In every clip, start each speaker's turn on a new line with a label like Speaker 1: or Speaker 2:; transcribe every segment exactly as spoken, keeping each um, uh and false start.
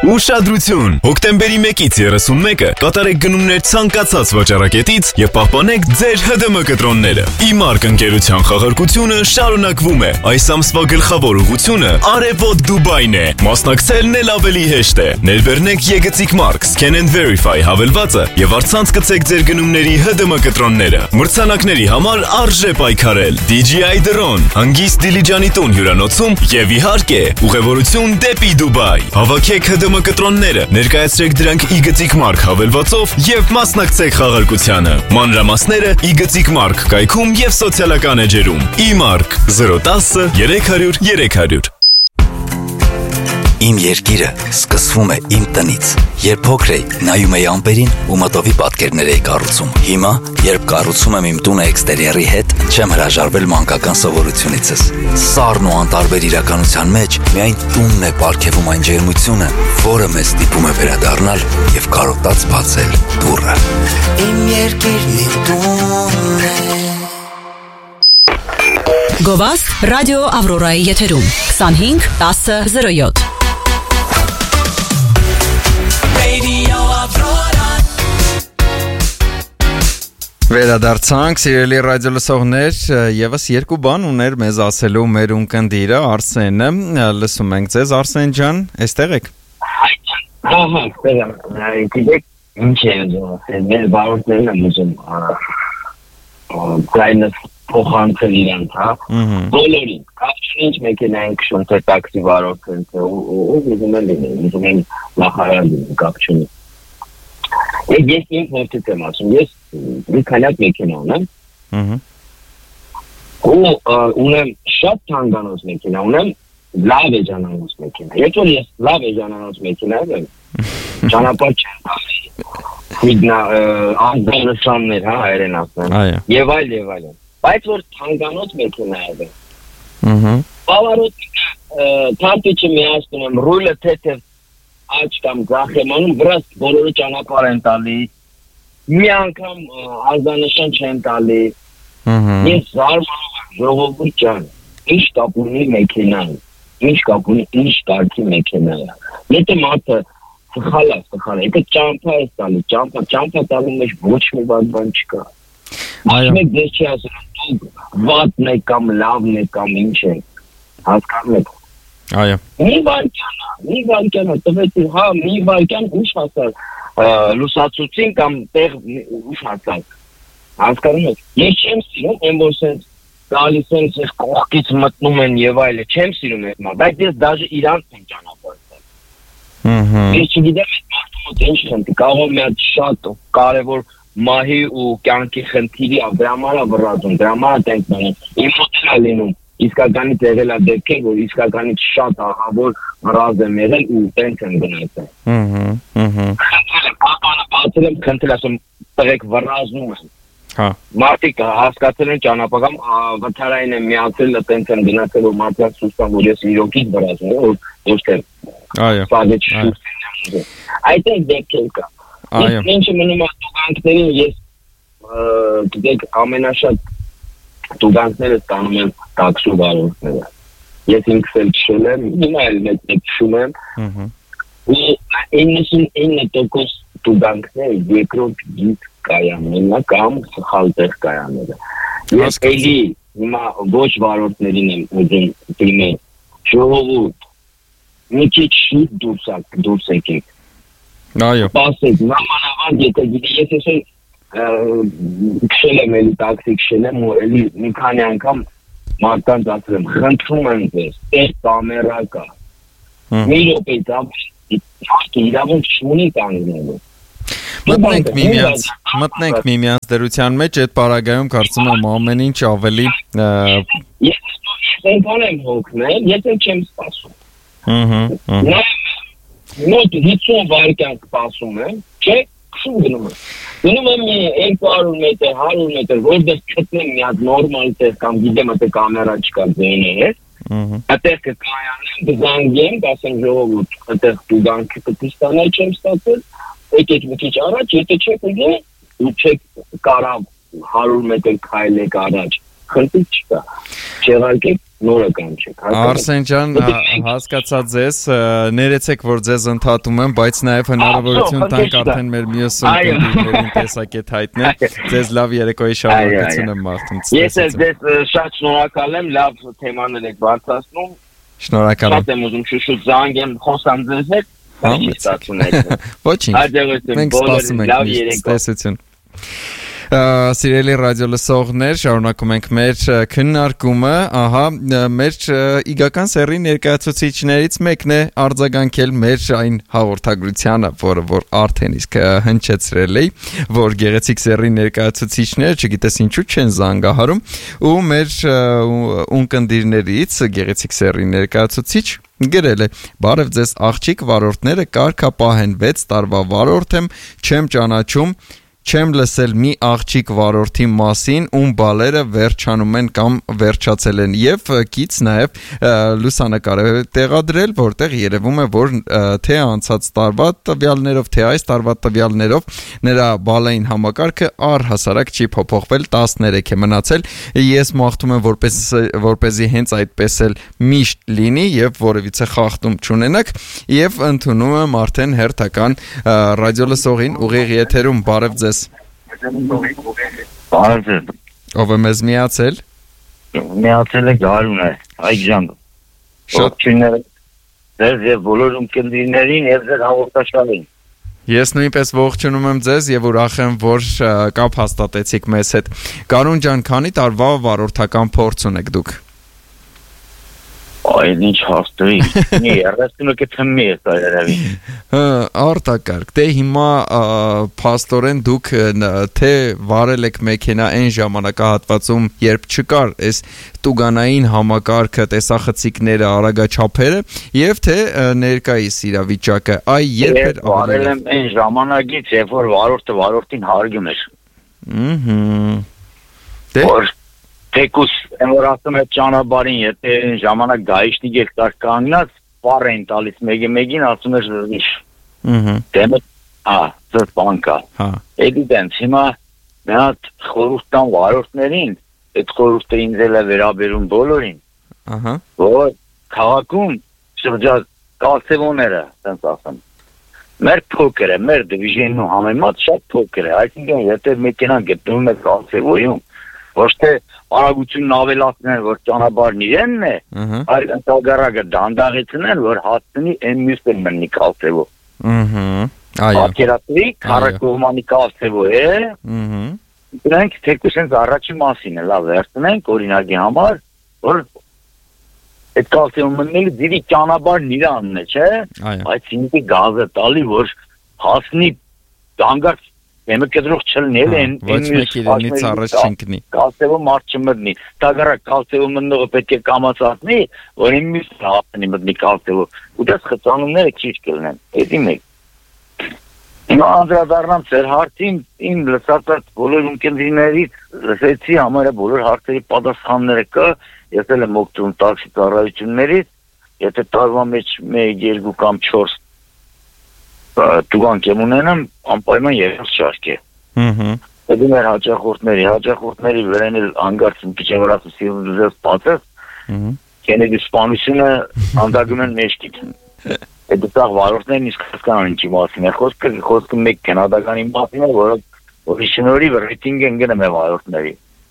Speaker 1: Ուշադրություն! Հոկտեմբերի մեկից երեսունմեկը կատարեք գնումներ ցանկացած վաճառակետից եւ պահպանեք ձեր Հ D M կտրոնները։ Իմարկ ընկերության խաղարկությունը շարունակվում է։ Այս ամսվա գլխավոր ուղղությունը Արևոտ Դուբայն է։ Մասնակցելն էլ ավելի հեշտ է։ Ներբեռնեք Եգծիկ Mark Scan and Verify հավելվածը եւ առցանց գցեք ձեր գնումների Հ D M կտրոնները։ Մրցանակների համար արժե պայքարել։ D J I Drone, հանգիստ Դիլիջանի տուն հյուրանոցում եւ իհարկե ուղևորություն դեպի Դուբայ։ Հավաքեք Հ D M կտրոնները, ներկայացրեք դրանք Իգծիկ Mark հավելվածով եւ մասնակցեք խաղարկությանը։ Մանրամասները Իգծիկ Mark կայքում եւ սոցիալական էջերում։ Իմարկ zero one zero երեք հարյուր երեք հարյուր։
Speaker 2: Իմ երկիրը սկսվում է իմ տնից։ Երբ փոքր էի, նայում էի ամպերին ու մտովի պատկերներ էի կառուցում։ Հիմա, երբ կառուցում եմ իմ տունը էքստերիերի հետ, չեմ հրաժարվել մանկական սովորությունիցս։ Սառն ու անտարբեր իրականության մեջ միայն տունն է պարգևում այն ջերմությունը, որը մեզ ստիպում է վերադառնալ եւ կարոտած բացել դուռը։ Իմ երկիրն իմ տունն է։
Speaker 3: Գովաստ ռադիո Ավրորայի եթերում twenty-five ten zero seven
Speaker 4: Վերադարձանք, սիրելի ռադիո լսողներ, եւս երկու բան ուներ մեզ ասելու մեր ունկնդիրը Արսենը, լսում ենք ձեզ Արսեն ջան, այստեղ եք։
Speaker 5: Հա, հա, այստեղ գիտեք, ինչ է ուզում, մեր բարորդներն եմ ուզում կայնս փոխանցել իրանք, հա, բոլորին, կապչուն ինչ մեքենա են քշում, թե տաքսի վարորդն, ու ուզում են լինել, ուզում են նախարար լինել, կապչունի։ Ես ինձ որդից եմ ասում, ես մի քանյակ մեքենա ունեմ, ու ունեմ շատ թանկանոց մեքենա, ունեմ լավ էջանանոց մեքենա, երբ որ ես լավ էջանանոց մեքենա եմ, ճանապարհ չեմ տալի, անձնանշաններ, հա, հայերեն ասեմ, եւ այլ եւ այլն, բայց որ թանկանոց մեքենա եմ, բավարարություն թարթիչը միացնում եմ, ռուլը թեթև աչ կամ ձախ եմ անում, վրաս բոլորը ճանապարհ են տալի, մի անգամ ազդանշան չեն տալի, ես զարմանում եմ, ժողովուրդ ջան, ինչ կապ ունի մեքենան, ինչ կապ ունի, ինչ կարգի մեքենա է, եթե մարդը սխալ է, սխալ է, եթե ճամփա է տալի, ճամփա, ճամփա տալու մեջ ոչ մի բան չկա, ասում եք դες չի ասում, դուք վատն եք կամ լավն եք կամ ինչ եք, հասկանում եք,
Speaker 4: Այո։
Speaker 5: Մի վարկյան, մի վարկյան, տվեցի, հա, մի վարկյան ուշ հասար, լուսացուցին կամ տեղ ուշ հասար, հասկանում եք, ես չեմ սիրում, են որ սենց գալիս են սենց կողքից մտնում են և այլը, չեմ սիրում այդ մա, բայց ես դաժը իրանց եմ ճանապարհել։ Ես չգիտեմ այդ մարդու մոտ ինչ խնդի, կարող մի հատ շատ կարևոր մահի ու կյանքի խնդիրի, դրա համար է վռազում, դրա համար է տենք մնում, իմ մոտ է լինում։ Իսկականից եղել է դեպքեր, որ իսկականից շատ ահավոր վրազ եմ եղել ու տենց եմ գնացել։
Speaker 4: Հհհ, հհհ։
Speaker 5: Ապանը բացել եմ, քննել ասում, տղեկ վրազնում եմ։
Speaker 4: Հա։
Speaker 5: Մարդիկ հասկացել են ճանապարհում, վթարային եմ միացել, տենց եմ գնացել, որ մարդիկ սուստան, որ ես իրոքից վրազում եմ, որ ոչ թե։
Speaker 4: Այո։
Speaker 5: Սաղետ շուտ եմ։ Այդ է դեպքեր կա։
Speaker 4: Այո։
Speaker 5: Ինչը մնում է տուգանքներին, ես գիտեք ամենաշատ տուգանքները ստանում եմ տաքսու վարորդները։ Ես ինքս էլ քշել եմ, հիմա էլ մեկ-մեկ քշում եմ։ Ու իննսունինը տոկոս տուգանքները երկրորդ գիտ կայանելն կամ սխալ տեղ կայանելը։ Ես էլի հիմա ոչ վարորդներին եմ ուզում դիմել, ժողովուրդ, մի քիչ շուտ դուրս եկեք։
Speaker 4: Այո։
Speaker 5: Սպասեք, նամանավանդ եթե գիտի, ես ես քշել եմ էլի տաքսի քշել եմ ու էլի մի քանի անգամ մարդկանց ասել եմ խնդրում եմ ձեզ տեղ կամերա կա մի րոպեից ավելի իրավունք չունի կանգնելու
Speaker 4: մտնենք միմյանց մտնենք միմյանց դրության մեջ այդ պարագայում կարծում եմ ամեն ինչ ավելի
Speaker 5: ես այնքան եմ հոգնել ես չեմ սպասում
Speaker 4: հհհ
Speaker 5: նոտ հիսուն վայրկյան սպասում եմ չէ քշում գնում եմ Գնում եմ երկու հարյուր մետր, հարյուր մետր, որտեղ գտնեմ մի հատ նորմալ տեղ կամ գիտեմ այդտեղ կամերա չկա ձենի հետ, այդտեղ կկայանեմ, կզանգեմ, կասեմ ժողովուրդ, այդտեղ տուգանքի պետք է ստանալ չեմ ստացել, եկեք մի քիչ առաջ, եթե չեք ուզում, ու չեք կարող հարյուր մետր քայլեք առաջ, խնդիր չկա։ Չեղարկեք նորը կանչեք։
Speaker 4: Արսեն ջան, հասկացա ձեզ, ներեցեք, որ ձեզ ընդհատում եմ, բայց նաև հնարավորություն տանք արդեն մեր մյուս ընկերներին տեսակետ հայտնել։ Ձեզ լավ երեկոյի շարունակություն եմ մաղթում։
Speaker 5: Ես էլ ձեզ շատ շնորհակալ եմ, լավ թեմաներ եք բարձրացնում։
Speaker 4: Շնորհակալ եմ։
Speaker 5: Շատ եմ ուզում շուշուտ զանգեմ, խոսամ ձեզ հետ։
Speaker 4: Ոչինչ։ Մենք սպասում ենք միշտ տեսություն։ Սիրելի ռադիո լսողներ, շարունակում ենք մեր քննարկումը, ահա, մեր իգական սերի ներկայացուցիչներից մեկն է արձագանքել մեր այն հաղորդագրությանը, որը որ արդեն իսկ հնչեցրել է, որ գեղեցիկ սերի ներկայացուցիչները, չգիտես ինչու չեն զանգահարում, ու մեր ունկնդիրներից գեղեցիկ սերի ներկայացուցիչ գրել է. «Բարև ձեզ աղջիկ վարորդները, կարգապահ են, վեց տարվա վարորդ եմ, չեմ ճանաչում, չեմ լսել մի աղջիկ վարորդի մասին, ում բալերը վերջանում են կամ վերջացել են», եւ կից նաև լուսանկար է տեղադրել, որտեղ երևում է, որ թե անցած տարվա տվյալներով, թե այս տարվա տվյալներով նրա բալային համակարգը առհասարակ չի փոփոխվել, տասներեք է մնացել։ Ես մաղթում եմ, որպես որպեսզի հենց այդպես էլ միշտ լինի եւ որևիցե խախտում չունենաք, եւ ընդունում եմ արդեն հերթական ռադիո լսողին ուղիղ եթերում։ Բարև ձեզ։
Speaker 6: Բարև ձեզ։
Speaker 4: Ով է մեզ միացել։
Speaker 6: Միացել է Գարուն է, Հայկ ջան։
Speaker 4: Շատ
Speaker 6: շնորհակալ ձեզ եւ բոլոր ունկնդիրներին եւ ձեր հաղորդաշարին։
Speaker 4: Ես նույնպես ողջունում եմ ձեզ եւ ուրախ եմ, որ կապ հաստատեցիք մեզ հետ։ Գարուն ջան, քանի տարվա վարորդական փորձ ունեք դուք։
Speaker 6: Այ ինչ հաստատի։ Մի երեսունը թմի է սայրավի։
Speaker 4: Հա, արտակարգ։ Դե հիմա փաստորեն դուք թե վարել եք մեքենա այն ժամանակահատվածում, երբ չկար այս տուգանային համակարգը, տեսախցիկները, արագաչափերը, եւ թե ներկայիս իրավիճակը, այ երբ էր
Speaker 6: վարել եմ այն ժամանակից, երբ որ վարորդը վարորդին հարգում էր։
Speaker 4: Ահա։ Դե
Speaker 6: Թեկուս որ ասում է ճանապարհին, եթե ժամանակ գայիշնիկ եք տար կանգնած, բառ են տալիս մեկը մեկին, ասում է զրիշ։
Speaker 4: Ահա։
Speaker 6: Դեմը, հա, ձեր բանկա։
Speaker 4: Հա։
Speaker 6: Էդիտենց, հիմա մենատ խորհրդան վարորդներին, այդ խորհուրդը ինձ էլ է վերաբերում բոլորին։
Speaker 4: Ահա։
Speaker 6: Որ քաղաքում շրջած կալցևոները, ասենց ասեմ։ Մեր փոքր է, մեր դիվիժնու համեմատ շատ փոքր է, այսինքն եթե մեքենան գտնվում է կալցևոյում, ոչ թե արագությունն ավելացնեն, որ ճանապարհն իրենն է, այլ ընդհանրակը դանդաղեցնեն, որ հասնի այն մյուսը մնի կալցևով։
Speaker 4: Ահա։ Այո։
Speaker 6: Ակերատվի քառակողմանի կալցևով է։
Speaker 4: Ահա։
Speaker 6: Դրանք թեկուշենց առաջի մասին է, լավ վերցնենք օրինակի համար, որ այդ կալցևով մնելը դիվի ճանապարհն իրանն է, չէ՞։ Բայց ինքը գազը տալի, որ հասնի դանգած Եմը կտրող չլնել են
Speaker 4: ոչ մեկ իրենից առաջ չընկնի։
Speaker 6: Կալցևը մարդ չմտնի։ Տագարակ կալցևը մտնողը պետք է կամացածնի, որ իմ մյուս հապնի մտնի կալցևը։ Ու դες խծանումները քիչ կլինեն։ Էդի մեկ։ Հիմա անդրադառնամ ձեր հարցին, իմ լսած բոլոր ունկնդիրներից լսեցի համարը բոլոր հարցերի պատասխանները կա, ես էլ եմ օգտվում տաքսի ծառայություններից, եթե տարվա մեջ մեկ, երկու կամ չորս տուգանք եմ ունենամ, անպայման երես շարք է։
Speaker 4: Ահա։
Speaker 6: Դա մեր հաճախորդների, հաճախորդների վրան էլ անգարց մի քիչ վրացը սիրուն դες պատես։
Speaker 4: Ահա։
Speaker 6: Կենեդի սպանությունը անդագում են մեջքիդ։ Այդ դա վարորդներն իսկ հասկանան ինչի մասին է խոսքը, խոսքը մեկ կանադականի մասին է, որը որի շնորհիվ ռեյտինգը ընկնում է վարորդների։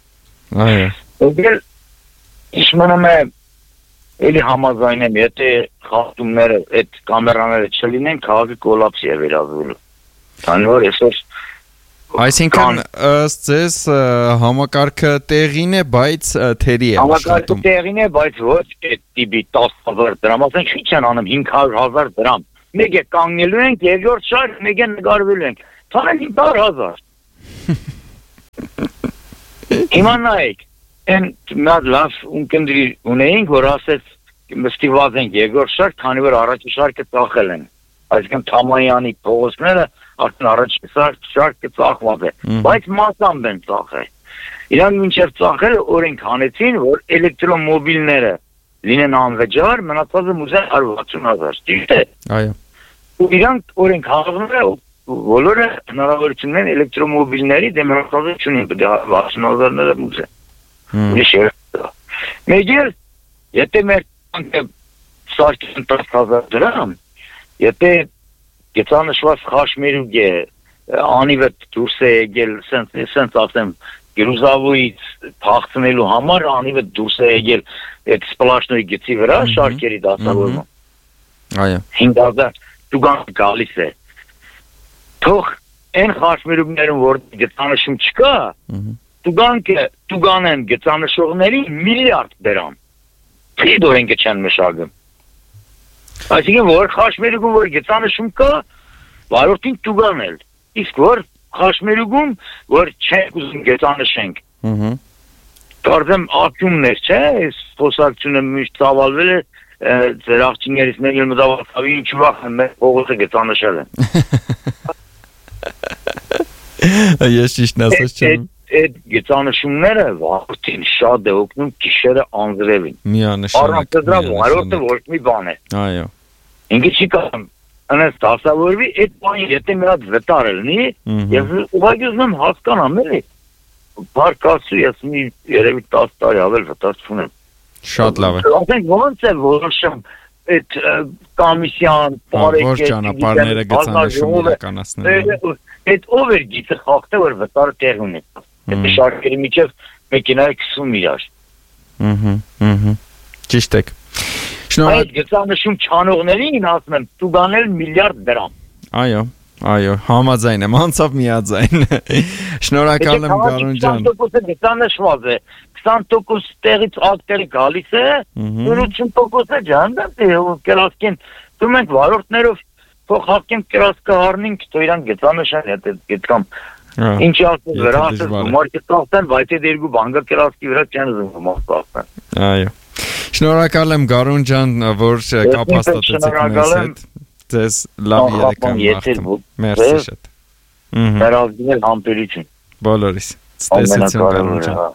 Speaker 4: Այո։
Speaker 6: Դե իշմանում է Էլի համաձայն եմ, եթե խախտումները, այդ կամերաները չլինեն, քաղաքը կոլապսի է վերածվելու։ Քանի որ այսօր
Speaker 4: Այսինքն ըստ ձեզ համակարգը տեղին է, բայց թերի է աշխատում։
Speaker 6: Համակարգը տեղին է, բայց ոչ այդ տիպի տասը հազար դրամ, ասենք ինչ են անում հինգ հարյուր հազար դրամ։ Մեկ է կանգնելու ենք, երկրորդ շարք, մեկ է նկարվելու ենք։ Թողեն հինգ հազար։ Հիմա նայեք Են մատ լավ ունկնդրի ունեինք, որ ասեց մստիված ենք երկրորդ շարք, քանի որ առաջի շարքը ծախել են։ Այսինքն Թամանյանի փողոցները արդեն առաջի շարքը ծախված է, բայց մասամբ են ծախել։ Իրանք մինչև ծախելը օրենք հանեցին, որ էլեկտրոմոբիլները լինեն անվճար, մնացածը մուզեն հարյուր վաթսուն հազար, ճիշտ է։
Speaker 4: Այո։
Speaker 6: Ու իրանք օրենք հանվում է, բոլորը հնարավորություն ունեն էլեկտրոմոբիլների դեմ հրաժարություն չունեն, վաթսուն հազարները մուզեն։ ուրիշ է։ Մեջեր, եթե մեր կյանքը սարքեն տասը հազար դրամ, եթե գծանշված խաշմերուկ է, անիվետ դուրս է եկել, սենց ասեմ, Գրուզավույից փախցնելու համար անիվետ դուրս է եկել այդ սպլաշնոյի գծի վրա շարքերի դասավորումը։
Speaker 4: Այո։
Speaker 6: հինգ հազար տուգան գալիս է։ Թող այն խաշմերուկներում, որ գծանշում չկա, տուգանքը տուգան են գծանշողների միլիարդ դրամ։ Փիդո են գչան մշակում։ Այսինքն որ խաշմերուկում որ գծանշում կա, վարորդին տուգան էլ։ Իսկ որ խաշմերուկում որ չենք ուզում գծանշենք։
Speaker 4: Ահա։
Speaker 6: Կարծեմ ակումներ, չէ՞, այս խոսակցությունը միշտ ծավալվել է ձեր աղջիկներից մեկը մտավախ ինչ վախ են մեր փողոցը գծանշել են։
Speaker 4: Ես ճիշտ ասած չեմ։
Speaker 6: Այդ գծանշումները վաղտին շատ է օգնում գիշերը անձրևին։
Speaker 4: Միանշանակ։
Speaker 6: Առանց դրա վարորդը ոչ մի բան է։
Speaker 4: Այո։
Speaker 6: Ինքը չի կարող անես դասավորվի այդ բանը եթե մի հատ վտար լինի եւ ուղղակի ուզում հասկանամ էլի բարկասու ես մի երևի տասը տարի ավել վտար չունեմ
Speaker 4: շատ լավ է
Speaker 6: ասենք ոնց է որոշում այդ կոմիսիան
Speaker 4: բարեկետ ոչ ճանապարհները գծանշում իրականացնել
Speaker 6: այդ ով էր գիտը խախտը որ վտարը տեղ ունի այդ շարքերի միջև մեքենայի քսում իրար
Speaker 4: ըհը ըհը ճիշտ է
Speaker 6: Այդ գծանշում չանողներին ասում եմ տուգանել միլիարդ դրամ։
Speaker 4: Այո, այո, համաձայն եմ, անցավ միաձայն։ Շնորհակալ եմ Գարուն ջան։
Speaker 6: քսան տոկոս գծանշված է, քսան տոկոս տեղից ակտերի գալիս է, ութսուն տոկոս է ջանդը, կերասկեն, դու մենք վարորդներով փող հարկենք կերասկը առնենք, թող իրան գծանշան հետ գտկամ։ Ինչի ասում վրա ասում գումար կստացեն, բայց այդ երկու բանկա կերասկի վրա չեն զգում ստացեն։
Speaker 4: Այո։ Շնորհակալ եմ Գարուն ջան, որ կապ հաստատեցիք մեզ հետ։ Ձեզ լավ երեկան մաղթում։ Մերսի շատ։
Speaker 6: Հերազդինել համբերություն։
Speaker 4: Բոլորիս։ Ստեսություն Գարուն ջան։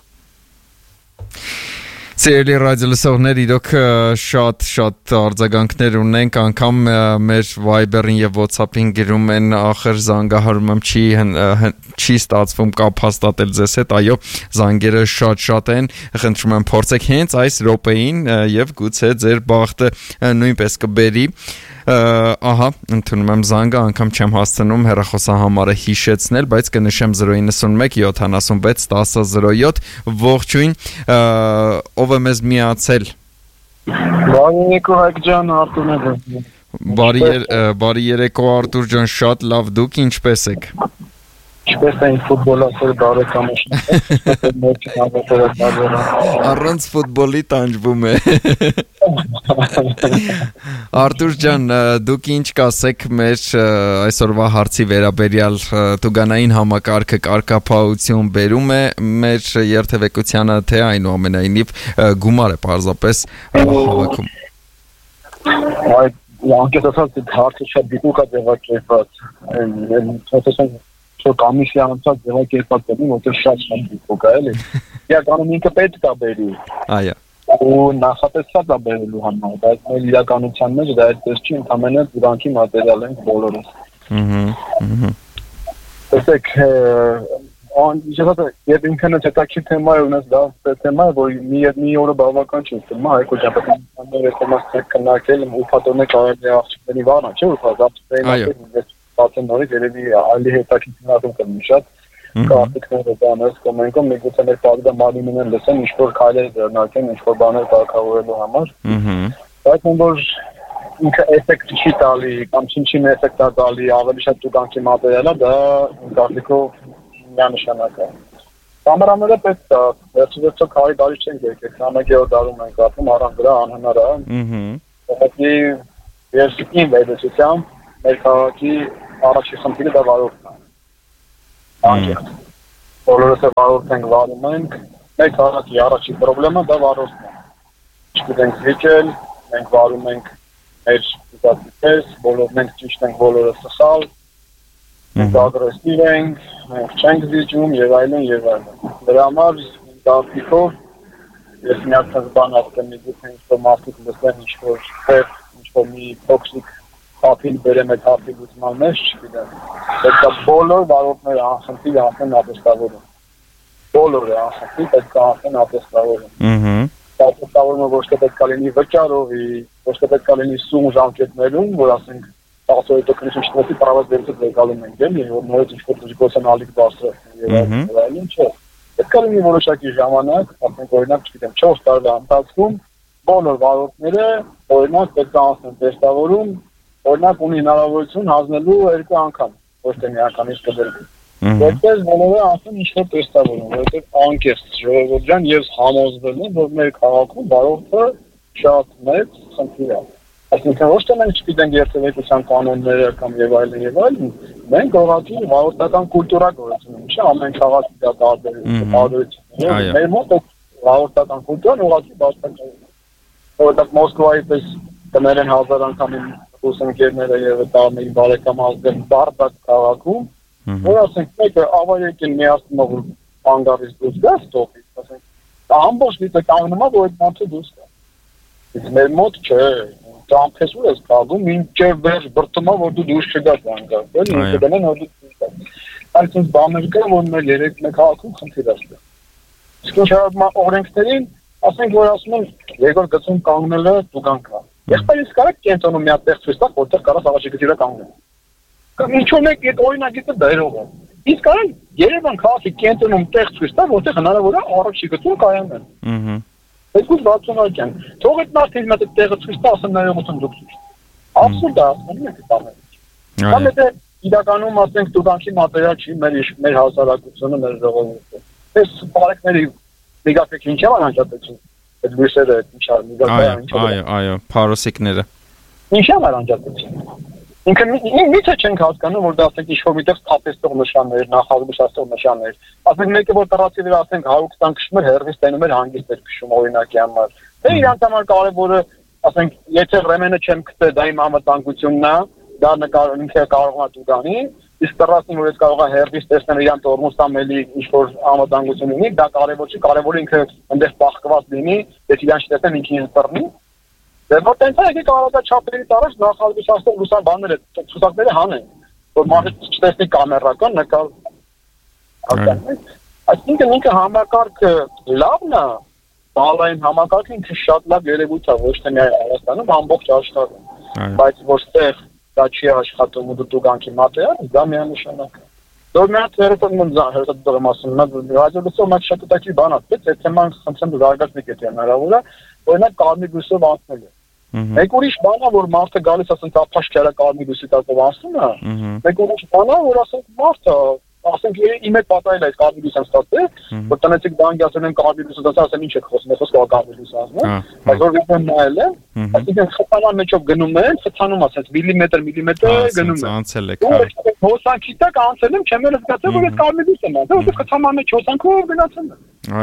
Speaker 4: Սիրելի ռադիոլսողներ, իրոք շատ շատ արձագանքներ ունենք, անգամ մեր Viber-ին եւ WhatsApp-ին գրում են ախր զանգահարում եմ չի չի ստացվում կապ հաստատել ձեզ հետ, այո, զանգերը շատ-շատ են, խնդրում եմ փորձեք հենց այս րոպեին եւ գուցե ձեր բախտը նույնպես կբերի ահա, ընդունում եմ զանգը, անգամ չեմ հասցնում հեռախոսահամարը հիշեցնել, բայց կնշեմ զրո ինը մեկ յոթանասունվեց տասը զրո յոթ, ողջույն, ով է մեզ միացել։
Speaker 7: Բարի երեկո Հայկ ջան, Արտուրն է։
Speaker 4: Բարի երեկո Արտուր ջան, շատ լավ, դուք ինչպես եք։
Speaker 7: Ինչպես են ֆուտբոլասերը բարեկամներ։
Speaker 4: Առանց ֆուտբոլի տանջվում է։ Արտուր ջան, դուք ինչ կասեք մեր այսօրվա հարցի վերաբերյալ տուգանային համակարգը կարգապահություն բերում է մեր երթևեկությանը, թե այնուամենայնիվ գումար է պարզապես հավաքում։
Speaker 7: Այդ անկեղծ հարցը շատ դիպուկ է ձևակերպված։ Այսինքն ಸೊ կոմիսիան անցած ձևակերպած է, որտեղ շատ շատ դիպուկ է, էլի։ Իրականում ինքը պետք է բերի։
Speaker 4: Այո։
Speaker 7: Ու նախատեսված է բերելու համար, բայց մեր իրականության մեջ դա այդպես չի, ընդհանրապես դրանքի մատերիալ են բոլորս։
Speaker 4: Ահա, ահա։
Speaker 7: Տեսեք, անջատը եւ ինքնը հետաքրքիր թեմա է, ունես դա թեմա է, որ մի մի օրը բավական չի, թեմա Հայկո ջան, ռեկոմանդացիա կնարկել ու փաթորներ կարելի է աղջիկների վառան, չէ՞ որ փաթաթները Բացեն նորից երևի այլի հետաքրքրություն կլինի շատ կարտիկները բաներ կոմենտում միգուցե մեր պատգա մարմիններն լսեն ինչ-որ քայլեր ձեռնարկեն ինչ-որ բաներ կարգավորելու համար բայց որ ինքը էֆեկտ չի տալի կամ ինչ-ինչ էֆեկտ է տալի ավելի շատ տուգանքի մատերիալը դա կարծիքով միանշանակ է Կամերաները պետք է վերջիվերջո քարի դարի չենք եկել քանագեոր դարում ենք ապրում առանց դրա անհնար է ուղղակի երսիկին վերջությամբ մեր քաղաքի առաջի խնդիրը դա վարորդն է։ Անկեղծ։ Բոլորս է վարորդ ենք վարում ենք, մեր քաղաքի առաջի խնդիրը դա վարորդն է։ Չգիտենք վիճել, մենք վարում ենք մեր դիտակից, բոլորն ենք ճիշտ ենք, բոլորը սխալ, մենք ագրեսիվ ենք, մենք չենք վիճում եւ այլն եւ այլն։ Դրա համար դարձիկով ես միացած բան ասեմ, միգուցե ինչ-որ մարդիկ լսեն ինչ-որ թեփ, ինչ-որ մի տոքսիկ Հապին բերեմ այդ հապի լուծման մեջ, չգիտեմ։ Պետք է բոլոր վարորդները անխնդիր ասեն ապստավորում։ բոլորը ասացի պետք է ասեն ապստավորում։
Speaker 4: Ահա։
Speaker 7: Ապստավորումը ոչ թե պետք է լինի վճարովի, ոչ թե պետք է լինի սում ժամկետներում, որ ասենք տասը տոկոսի շտատի պարավաց դերից եկալում են, էլի, որ նորից ինչ-որ դժգոհանալիք բարձրացնի եւ այլն, չէ։ Պետք է լինի որոշակի ժամանակ, ասենք օրինակ, չգիտեմ, չորս տարվա ընթացքում բոլոր վարորդները օրինակ պետք է ասեն տեստավորում, օրինակ ունի հնարավորություն հանձնելու երկու անգամ, ոչ թե մի անգամից կդրվի։ Որպես բոլորը ասեն ինչ-որ տեստավորում, որովհետև անկեղծ ժողովուրդ ջան, ես համոզվել եմ, որ մեր քաղաքում վարորդը շատ մեծ խնդիր է։ Այսինքն ոչ թե մենք չգիտենք երթևեկության կանոնները կամ եւ այլն եւ այլն, մենք ուղղակի վարորդական կուլտուրա գործում ենք, չէ՞, ամեն քաղաքի դա տարբերություն է։ Մեր մոտ վարորդական կուլտուրան ուղղակի բացակայ է։ Որտեղ Մոսկվայի պես կներեն հազար անգամ իմ ուսանողները եւ դա մեր բարեկամ ազգեր Բարդակ քաղաքում, որ ասենք մեկը ավարեկին միացնող անգարից դուրս գա ստոպի, ասենք ամբողջ դիտը կանգնում է, որ այդ մարդը դուրս գա։ Իսկ մեր մոտ չէ, ճամփես ու ես կաղում, մինչև վերջ բրտումա, որ դու դուրս չգաս անգար, էլի, ինքը դնեն, որ դու դուրս գաս։ Այսինքն բաներ կա, որ մեր երեք մեկ քաղաքում խնդիր է։ Իսկ ինչ հարաբերում օրենքներին, ասենք որ ասում են երկրորդ գծում կանգնելը դուքան կա։ Եղբայրս կարա կենտրոնում մի հատ տեղ ցույց տա, որտեղ կարա առաջի գծիրա կանգնել։ Կամ ինչ-որ մեկ այդ օրինակիցը դերող է։ Իսկ կարա Երևան քաղաքի կենտրոնում տեղ ցույց տա, որտեղ հնարավոր է առաջի գծում կայանալ։ Ահա։ երկուս վաթսուն արկյան։ Թող այդ մարդը իմ այդ տեղը ցույց տա, ասեն նայողություն դուք ցույց։ Աբսուրդ է, ասում եք դա։ Կամ եթե իրականում ասենք դուքանքի մատերիալ չի մեր մեր հասարակությունը, մեր ժողովուրդը։ Այս բարեկների Միգապեք ինչ է անջատեցին։ Այդ լույսերը ինչ է, միգապեան ինչ է։ Այո, այո, փարոսիկները։ Ինչ է անջատեցին։ Ինքը միթե չենք հասկանում, որ դա ասենք ինչ-որ միտեղ թափեստող նշաններ, նախազգուշացող նշաններ։ Ասենք մեկը որ տարածի վրա ասենք հարյուր քսան քշում էր, հերվիս տենում էր հանգիստ էր քշում օրինակի համար։ Դե իրանց համար կարևորը, ասենք, եթե ռեմենը չեմ գտել, դա իմ անվտանգությունն է, դա նկարում ինքը կարող է դուգանի, իսկ տռասին որ ես կարող եմ հերվիս տեսնել իրան տորմուստամ էլի ինչ-որ անվտանգություն ունի, դա կարևոր չի, կարևորը ինքը այնտեղ պահկված լինի, եթե իրան չտեսնեն ինքին ընտրնի։ Դե որ տենց է, եկեք կարողացած առաջ նախազգուշացող լուսան բաները, ցուցակները հանեն, որ մարդը չտեսնի կամերական նկար արտանք։ Այսինքն ինքը համակարգը լավն է, բալային համակարգը ինքը շատ լավ երևույթ է, ոչ թե միայն Հայաստանում, ամբողջ աշխարհում։ Բայց որտեղ դա չի աշխատում ու դու գանքի մատերիալ, դա միանշանակ է։ Դեռ մի հատ հերթում հերթում ասում եմ, ռադիոլուսով մեկ շատ տակի բան է, բայց այդ թեման խնդրեմ զարգացնել եք հնարավոր է, օրինակ կարմիր լույսով անցնել է։ Մեկ ուրիշ բան է, որ մարդը գալիս ասենք ապաշքերա կարմիր լույսի տակով անցնում է, մեկ ուրիշ բան է, որ ասենք մարդը ասենք իմ հետ պատահել է այս կարմիր լույսը ստացել, որ տնեցիկ բանկի ասել են կարմիր լույսը ստացել, ասեմ ինչ եք խոսում, ես խոսքով կարմիր լույս ասում, բայց որ վիճակը նայել եմ, այսինքն խթանան մեջով գնում են, խթանում ասած միլիմետր միլիմետր գնում են։ Անցել եք։ Հոսանքի տակ անցել եմ, չեմ էլ զգացել, որ այս կարմիր լույսն է, դա խթանան մեջ հոսանքով գնացել եմ։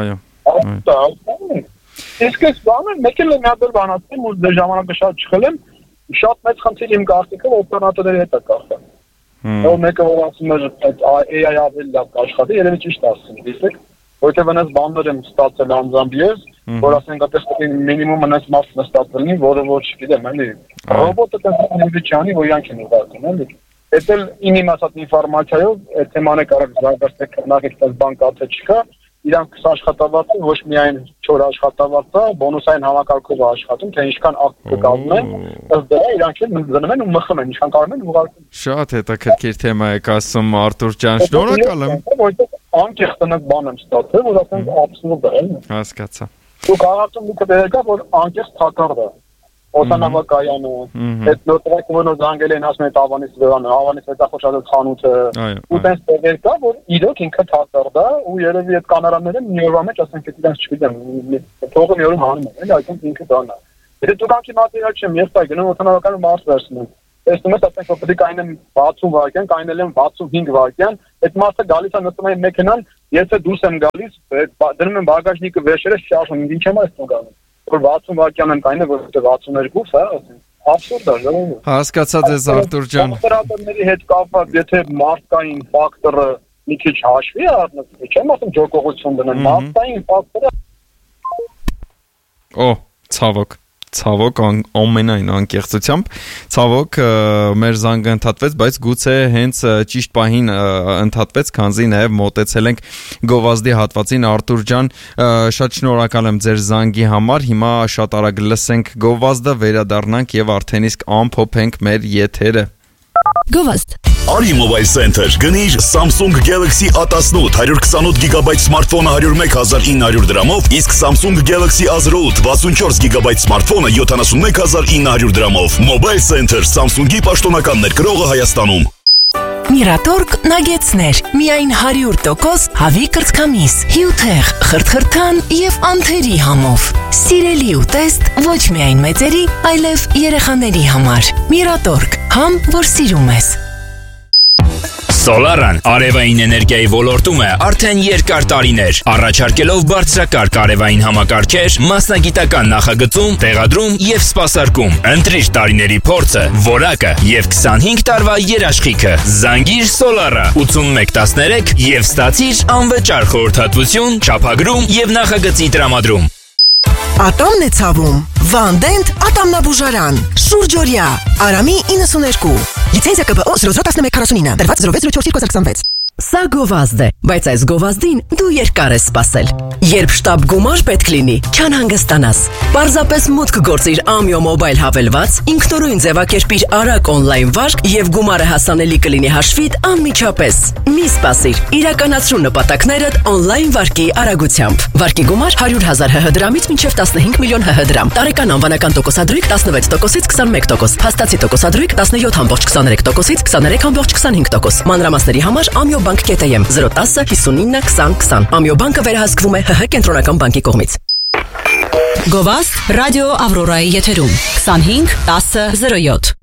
Speaker 7: Այո։ Իսկ այս բանը մեկ էլ մի հատ բանացեմ, ու դե ժամանակը շատ չխել եմ, շատ մեծ խնդիր իմ կարծիքով օպերատորների հետ է կախված։ Որ մեկը որ ասում է այդ A I ավելի լավ կաշխատի, երևի ճիշտ ասում, դիսեք, որտեղ այնպես բաներ եմ ստացել անձամբ ես, որ ասենք այդպես մինիմում այնպես մաս նստած լինի, որը որ չգիտեմ, էլի։ Ռոբոտը տես չանի, որ իրանք են ուղարկում, էլի։ Այդ էլ իմ ասած ինֆորմացիայով այդ թեման է կարող զարգացնել քննարկել, այդպես բան կա թե չկա, իրանք աշխատավարձը ոչ միայն չոր աշխատավարձը, բոնուսային համակարգով աշխատում, թե ինչքան ակտիվ կազմում են, ըստ դրա իրանք էլ զնում են ու մխում են, ինչքան կարող են ուղարկում։ Շատ հետաքրքիր թեմա եք ասում Արտուր ջան, շնորհակալ եմ։ Որտեղ անկեղծ տնակ բան եմ ստացել, որ ասենք աբսուրդ է։ Հասկացա։ Դու կարողացում դուք դերեկա, որ անկեղծ թակարդ է։ Օտանավակայանը, այդ նոտրակ որ զանգել են ասում են Ավանից վերանը, Ավանից հետախոշացած խանութը, ու տես տեղեր կա, որ իրոք ինքը թակարդ է, ու երևի այդ կամերաները մի օրվա մեջ ասենք այդ իրենց չգիտեմ, թողը մի օրում հանում են, էլի այսինքն ինքը դառնա։ Եթե դու կանքի մատերիալ չեմ, ես այ գնում օտանավակայանը մարդ վերցնում։ Տեսնում ես ասենք որ պետք է կայնեմ վաթսուն վայրկյան, կայնել եմ վաթսունհինգ վայրկյան, այդ մարդը գալիս է նստում է մեքենան, եթե դուրս եմ գալիս, դնում եմ բագաժնիկը վերջերս շարժում, ինչ եմ այսօր գալու։ Որ վաթսուն վայրկյան եմ կայնը, որ վաթսուն երկու, հա, ասենք, աբսուրդ է, ժողովուրդ։ Հասկացած ես Արտուր ջան։ Օպերատորների հետ կապված, եթե մարդկային ֆակտորը մի քիչ հաշվի առնվի, չեմ ասում ջոկողություն դնեն, մարդկային ֆակտորը։ Օ, ցավոք,
Speaker 4: Ցավոք ամենայն անկեղծությամբ ցավոք մեր զանգը ընդհատվեց, բայց գուցե հենց ճիշտ պահին ընդհատվեց, քանզի նաև մոտեցել ենք գովազդի հատվածին։ Արտուր ջան, շատ շնորհակալ եմ ձեր զանգի համար։ Հիմա շատ արագ լսենք գովազդը, վերադառնանք եւ արդեն իսկ ամփոփենք մեր եթերը։
Speaker 3: Գովազդ
Speaker 1: Արի Mobile Center գնիր Samsung Galaxy A տասնութ one twenty-eight գիգաբայթ սմարթֆոնը one oh one thousand nine hundred դրամով, իսկ Samsung Galaxy A zero eight sixty-four գիգաբայթ սմարթֆոնը seventy-one thousand nine hundred դրամով։ Mobile Center Samsung-ի պաշտոնական ներկրողը Հայաստանում։
Speaker 8: Միրատորգ նագեցներ, միայն one hundred percent հավի կրծքամիս, հյութեղ, խրթխրթան և անթերի համով։ Սիրելի ուտեստ ոչ միայն մեծերի, այլև երեխաների համար։ Միրատորգ, համ, որ սիրում ես։
Speaker 9: Սոլարան արևային էներգիայի ոլորտում է արդեն երկար տարիներ, առաջարկելով բարձրակարգ արևային համակարգեր, մասնագիտական նախագծում, տեղադրում և սպասարկում։ Ընտրիր տարիների փորձը, որակը և twenty-five տարվա երաշխիքը։ Զանգիր Սոլարա eighty-one thirteen և ստացիր անվճար խորհրդատվություն, չափագրում և նախագծի տրամադրում։
Speaker 8: Ատոմն է ցավում, Վանդենտ ատամնաբուժարան, շուրջօրյա, Արամի ninety-two, լիցենզիա K B O zero zero one nine four nine, դրված zero six zero four twenty twenty-six։ Սա գովազդ է, բայց այս գովազդին դու երկար ես սպասել։ Երբ շտապ գումար պետք լինի, չանհանգստանաս։ Պարզապես մուտք գործիր Amio Mobile հավելված, ինքնուրույն ձևակերպիր արագ on-line վարկ եւ գումարը հասանելի կլինի հաշվիդ անմիջապես։ Մի սպասիր, իրականացրու նպատակներդ on-line վարկի արագությամբ։ Վարկի գումար one hundred thousand H H դրամից մինչև fifteen million H H դրամ։ Տարեկան անվանական տոկոսադրույք seventeen տոկոսից twenty-one տոկոս։ Փաստացի տոկոսադրույք seventeen point two three տոկոսից twenty-three point twenty-five տոկոս։ Մանրամասների համար Amio Bank կետեմ zero one zero fifty-nine twenty twenty։ Ամիո բանկը վերահսկվում է H H կենտրոնական բանկի կողմից։
Speaker 3: Գովազդ ռադիո Ավրորայի եթերում twenty-five ten oh seven